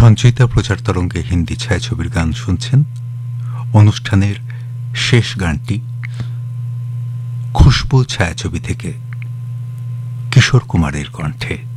সঞ্চয়িতা প্রচার তরঙ্গে হিন্দি ছায়াছবির গান শুনছেন। অনুষ্ঠানের শেষ গানটি খুশবু ছায়াছবি থেকে কিশোর কুমারের কণ্ঠে।